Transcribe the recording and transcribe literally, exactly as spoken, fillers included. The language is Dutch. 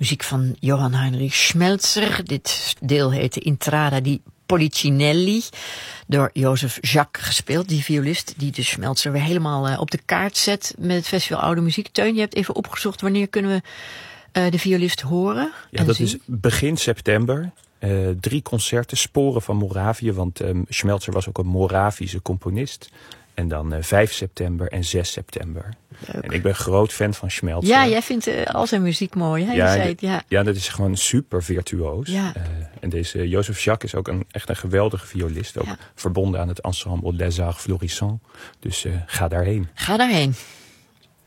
Muziek van Johann Heinrich Schmelzer. Dit deel heette Intrada di Policinelli. Door Joseph Jacques gespeeld. Die violist die de Schmelzer weer helemaal uh, op de kaart zet met het Festival Oude Muziek. Teun, je hebt even opgezocht wanneer kunnen we uh, de violist horen. Ja, dat zien? is begin september. Uh, drie concerten, Sporen van Moravië. Want um, Schmelzer was ook een Moravische componist. En dan uh, vijf september en zes september. Leuk. En ik ben groot fan van Schmelzer. Ja, jij vindt uh, al zijn muziek mooi, hè? Ja, je zei het, ja. ja, dat is gewoon super virtuoos. Ja. Uh, en deze uh, Joseph Jacques is ook een, echt een geweldige violist. Ook ja. verbonden aan het ensemble Les Arts Florissants. Dus uh, ga daarheen. Ga daarheen.